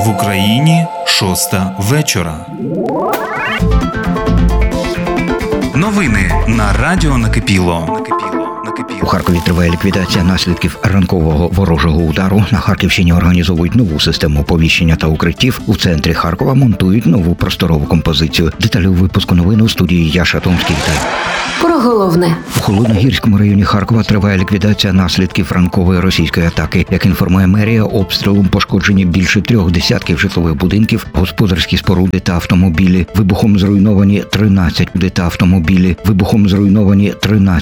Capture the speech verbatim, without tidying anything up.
В Україні шоста вечора. Новини на Радіо Накипіло. У Харкові триває ліквідація наслідків ранкового ворожого удару. На Харківщині організовують нову систему оповіщення та укриттів. У центрі Харкова монтують нову просторову композицію. Деталі у випуску новин у студії Яша Томський. Про головне. У Холодногірському районі Харкова триває ліквідація наслідків ранкової російської атаки. Як інформує мерія, обстрілом пошкоджені більше трьох десятків житлових будинків, господарські споруди та автомобілі. Вибухом зруйновані тринадцять та автомобілі. Вибухом зруйновані тринадцять